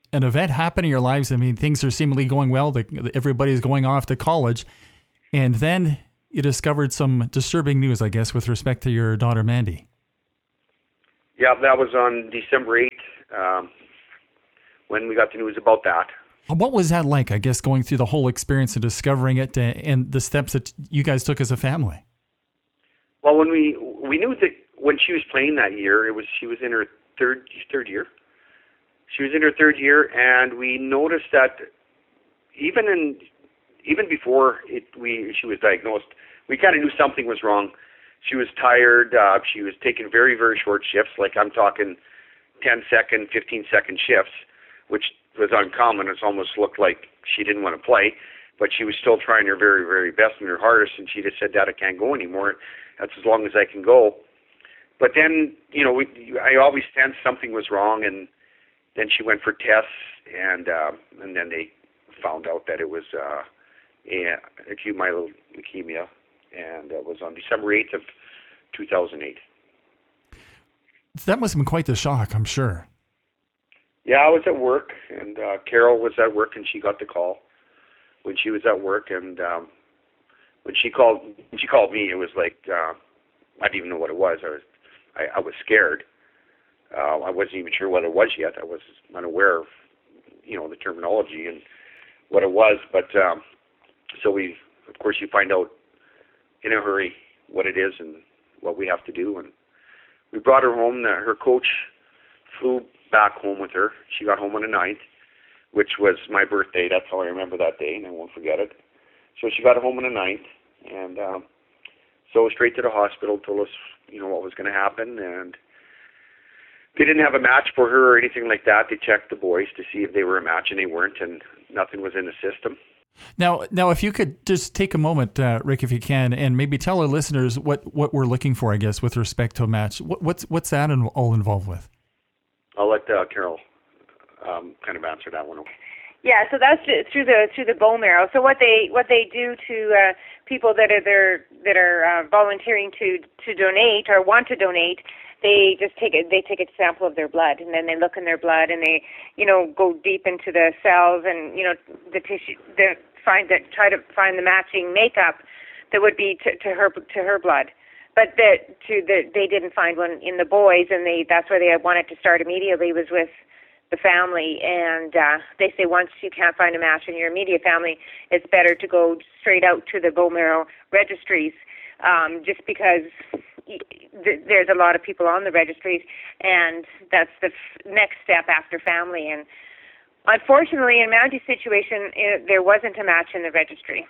an event happen in your lives. I mean, things are seemingly going well. The, everybody's going off to college. And then you discovered some disturbing news, I guess, with respect to your daughter, Mandy. Yeah, that was on December eighth um, when we got the news about that. What was that like, I guess, going through the whole experience and discovering it uh, and the steps that you guys took as a family? Well, when we we knew that when she was playing that year, it was she was in her third third year. She was in her third year, and we noticed that even in even before it, we she was diagnosed, we kind of knew something was wrong. She was tired. Uh, she was taking very very short shifts, like I'm talking ten second, fifteen second shifts, which was uncommon. It almost looked like she didn't want to play, but she was still trying her very, very best and her hardest, and she just said, Dad, I can't go anymore. That's as long as I can go. But then, you know, we, I always sensed something was wrong, and then she went for tests, and uh, and then they found out that it was uh, a, acute myeloid leukemia, and it was on December eighth of two thousand eight. That must have been quite the shock, I'm sure. Yeah, I was at work, and uh, Carol was at work, and she got the call when she was at work. And um, when she called, when she called me, it was like uh, I didn't even know what it was. I was, I, I was scared. Uh, I wasn't even sure what it was yet. I was unaware of, you know, the terminology and what it was. But um, so we, of course, you find out in a hurry what it is and what we have to do. And we brought her home. Uh, her coach flew back home with her. She got home on the ninth, which was my birthday. That's how I remember that day, and I won't forget it. So she got home on the ninth, and um, so straight to the hospital, told us, you know, what was going to happen, and they didn't have a match for her or anything like that. They checked the boys to see if they were a match, and they weren't, and nothing was in the system. Now, now, if you could just take a moment, uh, Rick, if you can, and maybe tell our listeners what, what we're looking for, I guess, with respect to a match. What, what's what's that in, all involved with? I'll let uh, Carol um, kind of answer that one. Yeah, so that's through the through the bone marrow. So what they what they do to uh, people that are there that are uh, volunteering to to donate or want to donate, they just take it. They take a sample of their blood, and then they look in their blood, and they you know go deep into the cells, and you know the tissue, the find that try to find the matching makeup that would be to, to her to her blood. But the, to the, they didn't find one in the boys, and they that's where they wanted to start immediately was with the family. And uh, they say once you can't find a match in your immediate family, it's better to go straight out to the bone marrow registries, um, just because th- there's a lot of people on the registries, and that's the f- next step after family. And unfortunately, in Mounty's situation, it, there wasn't a match in the registry.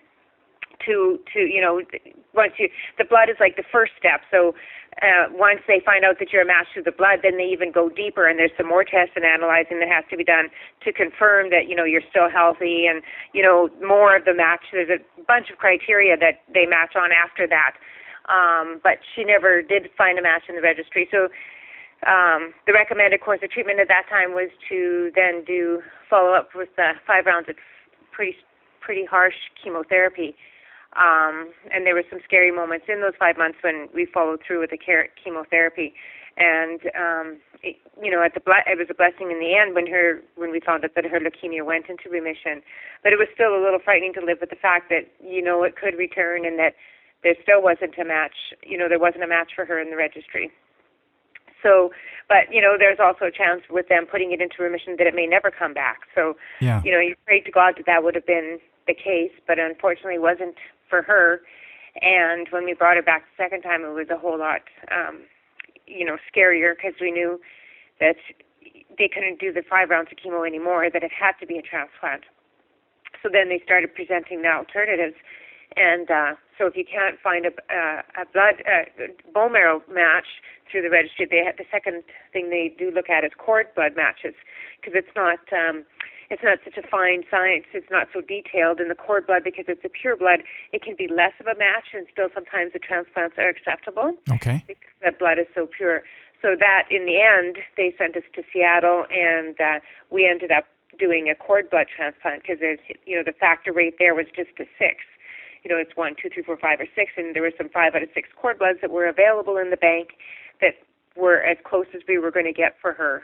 To, to you know, once you, the blood is like the first step. So uh, once they find out that you're a match through the blood, then they even go deeper, and there's some more tests and analyzing that has to be done to confirm that, you know, you're still healthy, and, you know, more of the match. There's a bunch of criteria that they match on after that. Um, but she never did find a match in the registry. So um, the recommended course of treatment at that time was to then do follow-up with uh, five rounds of pretty, pretty harsh chemotherapy. Um, and there were some scary moments in those five months when we followed through with the care, chemotherapy. And, um, it, you know, at the ble- it was a blessing in the end when her when we found out that her leukemia went into remission. But it was still a little frightening to live with the fact that, you know, it could return and that there still wasn't a match. You know, there wasn't a match for her in the registry. So, but, you know, there's also a chance with them putting it into remission that it may never come back. So, yeah. you know, you prayed to God that that would have been the case, but unfortunately wasn't for her. And when we brought her back the second time, it was a whole lot, um, you know, scarier because we knew that they couldn't do the five rounds of chemo anymore, that it had to be a transplant. So then they started presenting the alternatives. And uh, so if you can't find a, uh, a blood uh, bone marrow match through the registry, they have, the second thing they do look at is cord blood matches, because it's not um, it's not such a fine science. It's not so detailed in the cord blood because it's a pure blood. It can be less of a match, and still sometimes the transplants are acceptable. Okay. Because the blood is so pure. So that in the end, they sent us to Seattle, and uh, we ended up doing a cord blood transplant because there's you know the factor rate there was just a six. You know, it's one, two, three, four, five, or six, and there were some five out of six cord bloods that were available in the bank that were as close as we were going to get for her.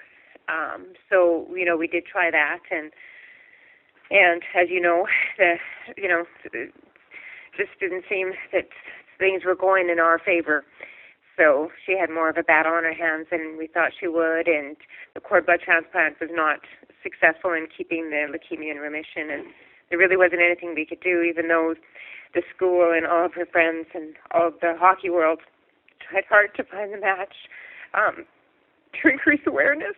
Um, so, you know, we did try that, and and as you know, the you know, it just didn't seem that things were going in our favor. So she had more of a battle on her hands than we thought she would, and the cord blood transplant was not successful in keeping the leukemia in remission, and there really wasn't anything we could do, even though the school and all of her friends and all of the hockey world tried hard to find the match um, to increase awareness.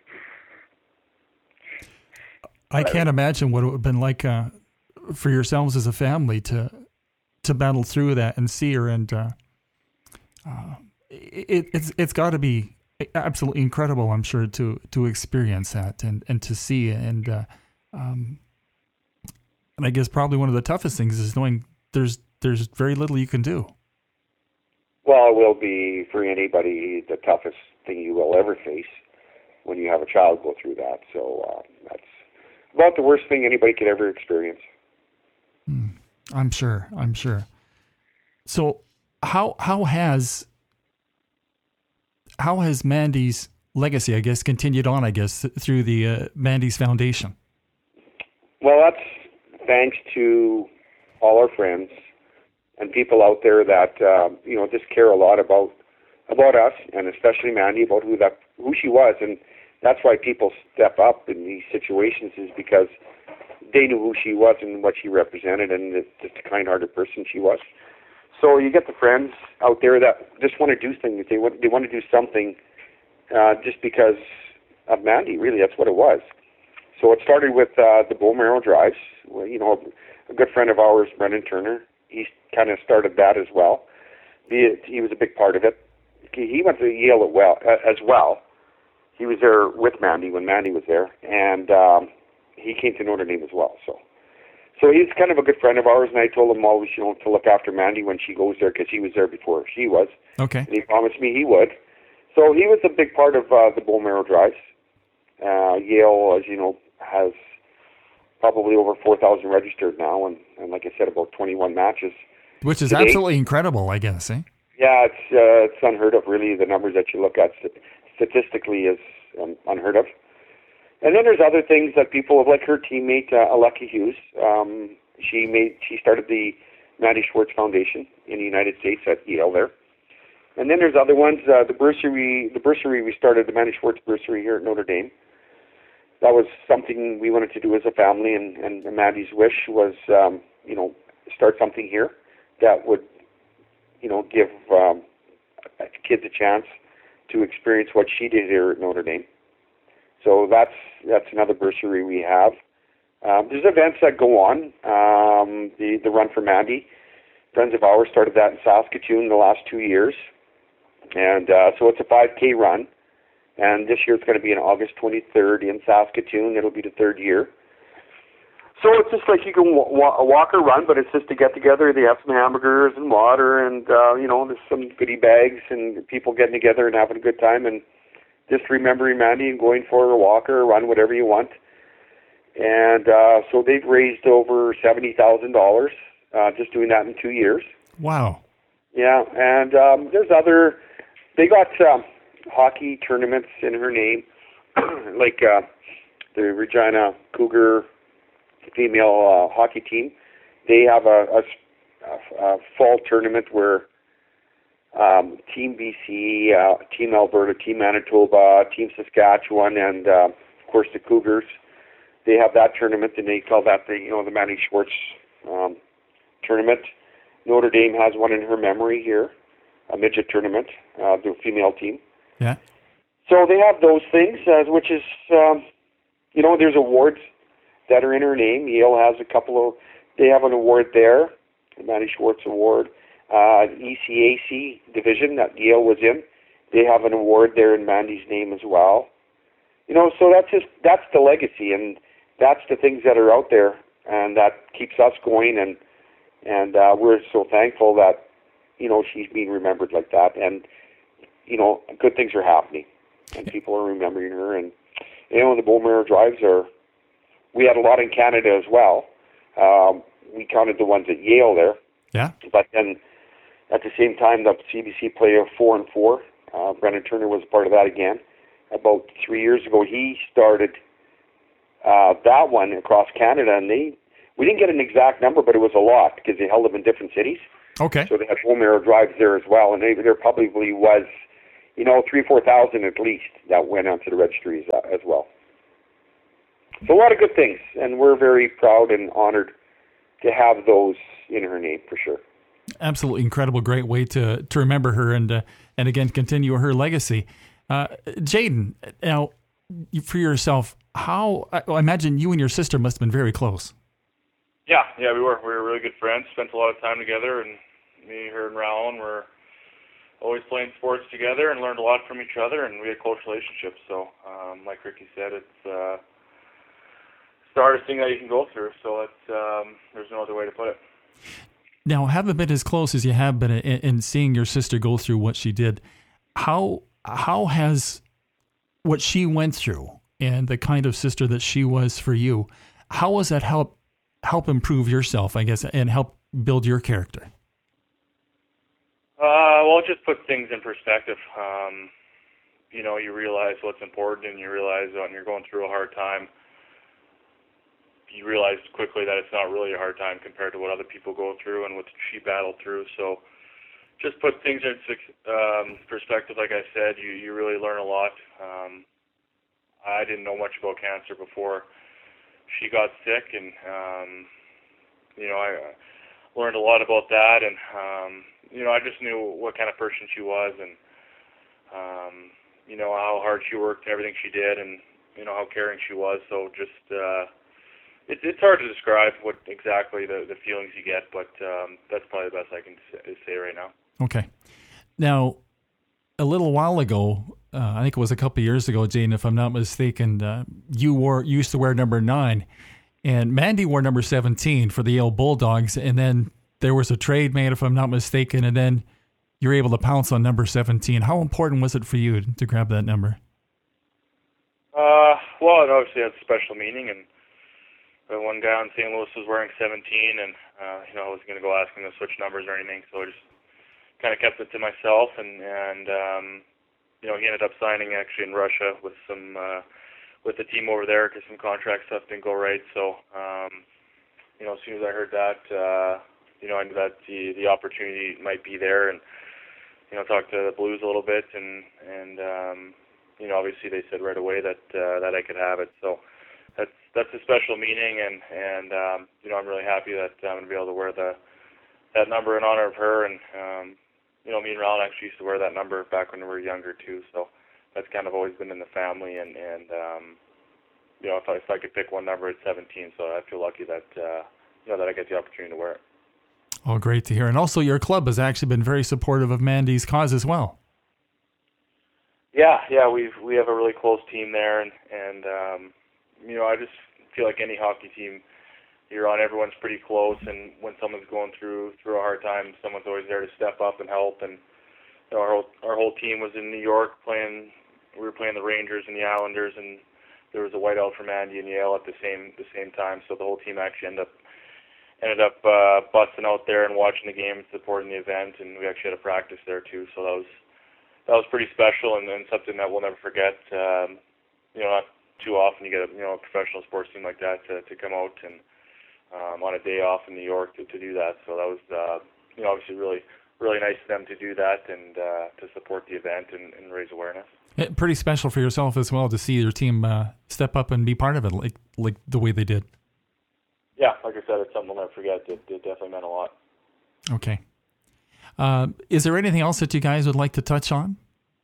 I can't imagine what it would have been like uh, for yourselves as a family to to battle through that and see her, and uh, uh, it, it's it's got to be absolutely incredible, I'm sure, to to experience that and, and to see it, and uh, um, and I guess probably one of the toughest things is knowing there's there's very little you can do. Well, it will be for anybody the toughest thing you will ever face when you have a child go through that. So uh, that's about the worst thing anybody could ever experience. Hmm. I'm sure. I'm sure. So, how how has how has Mandy's legacy, I guess, continued on? I guess through the uh, Mandy's Foundation. Well, that's thanks to all our friends and people out there that uh, you know just care a lot about about us, and especially Mandy, about who that who she was, and that's why people step up in these situations, is because they knew who she was and what she represented, and the, just the kind-hearted person she was. So you get the friends out there that just want to do things. They want they want to do something uh, just because of Mandy. Really, that's what it was. So it started with uh, the bone marrow drives. Well, you know, a good friend of ours, Brendan Turner, he kind of started that as well. He, he was a big part of it. He went to Yale as well. Uh, as well. He was there with Mandy when Mandy was there, and um, he came to Notre Dame as well. So, so he's kind of a good friend of ours, and I told him always, you know, to look after Mandy when she goes there, because he was there before she was. Okay. And he promised me he would. So he was a big part of uh, the bone marrow drives. Uh, Yale, as you know, has probably over four thousand registered now, and, and like I said, about twenty-one matches. Which is today. absolutely incredible, I guess, eh? Yeah, it's uh, it's unheard of, really. The numbers that you look at statistically is um, unheard of. And then there's other things that people have, like her teammate, uh, Aleka Hughes. Um, she made she started the Mandy Schwartz Foundation in the United States at Yale there. And then there's other ones. Uh, the bursary, the bursary we started, the Mandy Schwartz bursary here at Notre Dame. That was something we wanted to do as a family, and, and Mandy's wish was, um, you know, start something here that would, you know, give um, kids a chance to experience what she did here at Notre Dame. So that's that's another bursary we have. Um, there's events that go on. Um, the the Run for Mandy, friends of ours started that in Saskatoon the last two years, and uh, so it's a five K run. And this year it's going to be on August twenty-third in Saskatoon. It'll be the third year. So it's just like you can w- w- walk or run, but it's just a get-together. They have some hamburgers and water, and, uh, you know, there's some goodie bags and people getting together and having a good time and just remembering Mandy and going for a walk or a run, whatever you want. And uh, so they've raised over seventy thousand dollars uh, just doing that in two years. Wow. Yeah, and um, there's other, they got um, hockey tournaments in her name, like uh, the Regina Cougar female uh, hockey team. They have a, a, a fall tournament where um, Team B C, uh, Team Alberta, Team Manitoba, Team Saskatchewan, and uh, of course the Cougars, they have that tournament, and they call that the, you know, the Mandy Schwartz um, tournament. Notre Dame has one in her memory here, a midget tournament, uh, the female team. Yeah. So they have those things, uh, which is, um, you know, there's awards that are in her name. Yale has a couple of, they have an award there, the Mandy Schwartz Award. Uh, E C A C division that Yale was in, they have an award there in Mandy's name as well. You know, so that's just, that's the legacy, and that's the things that are out there, and that keeps us going, and and uh, we're so thankful that, you know, she's being remembered like that, and, you know, good things are happening, and people are remembering her, and, you know, the bone marrow drives are, we had a lot in Canada as well. Um, we counted the ones at Yale there. Yeah. But then at the same time, the C B C play of four and four. Uh, Brendan Turner was part of that again. about three years ago, he started uh, that one across Canada, and they we didn't get an exact number, but it was a lot because they held them in different cities. Okay. So they had home air drives there as well, and they, there probably was, you know, three, four thousand at least that went onto the registries uh, as well. So a lot of good things, and we're very proud and honored to have those in her name for sure. Absolutely incredible, great way to to remember her and uh, and again continue her legacy. Uh, Jaden, now for yourself, how I, I imagine you and your sister must have been very close. Yeah, yeah, we were. We were really good friends. Spent a lot of time together, and me, her, and Raon were always playing sports together and learned a lot from each other, and we had close relationships. So, um, like Ricky said, it's uh, it's the hardest thing that you can go through. So it's um, there's no other way to put it. Now, haven't been as close as you have been in, in seeing your sister go through what she did. How how has what she went through and the kind of sister that she was for you, how has that help help improve yourself, I guess, and help build your character? Uh, well, it just puts things in perspective. Um, you know, you realize what's important, and you realize when you're going through a hard time, you realize quickly that it's not really a hard time compared to what other people go through and what she battled through. So just put things in um, perspective. Like I said, you, you really learn a lot. Um, I didn't know much about cancer before she got sick, and, um, you know, I learned a lot about that, and, um, you know, I just knew what kind of person she was, and, um, you know, how hard she worked and everything she did, and, you know, how caring she was. So just, uh, It's it's hard to describe what exactly the, the feelings you get, but um, that's probably the best I can say right now. Okay. Now, a little while ago, uh, I think it was a couple of years ago, Jane, if I'm not mistaken, uh, you wore you used to wear number nine, and Mandy wore number seventeen for the Yale Bulldogs, and then there was a trade made, if I'm not mistaken, and then you were able to pounce on number seventeen. How important was it for you to grab that number? Uh, well, it obviously has a special meaning, and the one guy on Saint Louis was wearing seventeen, and uh, you know, I wasn't going to go ask him to switch numbers or anything, so I just kind of kept it to myself. And and um, you know, he ended up signing actually in Russia with some uh, with the team over there because some contract stuff didn't go right. So um, you know, as soon as I heard that, uh, you know, I knew that the the opportunity might be there, and you know, talked to the Blues a little bit, and and um, you know, obviously they said right away that uh, that I could have it. So that's that's a special meaning, and and um, you know, I'm really happy that I'm gonna be able to wear the that number in honor of her. And um, you know, me and Raon actually used to wear that number back when we were younger too. So that's kind of always been in the family, and and um, you know, if I if I could pick one number, it's seventeen. So I feel lucky that uh, you know, that I get the opportunity to wear it. Oh, great to hear. And also, your club has actually been very supportive of Mandy's cause as well. Yeah, yeah, we've we have a really close team there, and and um, you know, I just feel like any hockey team you're on, everyone's pretty close, and when someone's going through through a hard time, someone's always there to step up and help. And you know, our whole our whole team was in New York playing. We were playing the Rangers and the Islanders, and there was a whiteout for Mandy and Yale at the same the same time. So the whole team actually ended up ended up uh, busting out there and watching the game and supporting the event, and we actually had a practice there too. So that was that was pretty special, and, and something that we'll never forget. Um, you know, not too often you get a you know a professional sports team like that to, to come out and um, on a day off in New York to, to do that. So that was uh, you know obviously really really nice of them to do that and uh, to support the event and, and raise awareness. Yeah, pretty special for yourself as well to see your team uh, step up and be part of it like like the way they did. Yeah, like I said, it's something we'll never forget. It, it definitely meant a lot. Okay. Uh, is there anything else that you guys would like to touch on?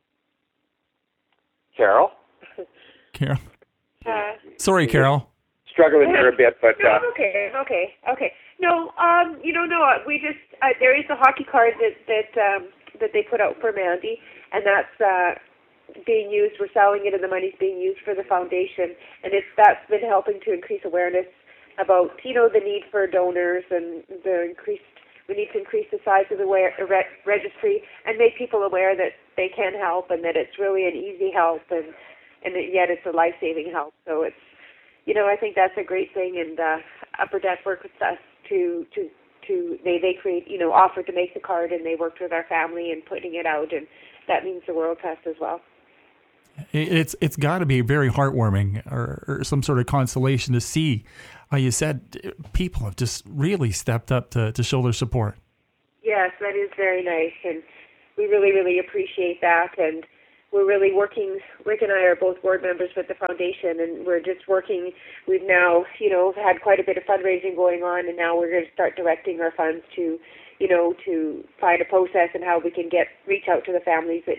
Carol? Carol? Uh, Sorry, Carol. Struggling there a bit, but... No, Uh, okay, okay, okay. No, um, you know, no, we just, uh, there is a hockey card that, that, um, that they put out for Mandy, and that's, uh, being used, we're selling it, and the money's being used for the foundation, and it's, that's been helping to increase awareness about, you know, the need for donors and the increased, we need to increase the size of the re- registry and make people aware that they can help and that it's really an easy help, and, and yet it's a life-saving help. So it's, you know, I think that's a great thing, and uh, Upper Deck worked with us to, to, to they, they create, you know, offered to make the card, and they worked with our family in putting it out, and that means the world to us as well. It's it's got to be very heartwarming or, or some sort of consolation to see, uh, you said, people have just really stepped up to, to show their support. Yes, that is very nice, and we really, really appreciate that. And we're really working, Rick and I are both board members with the foundation, and we're just working. We've now, you know, had quite a bit of fundraising going on, and now we're going to start directing our funds to, you know, to find a process and how we can get reach out to the families that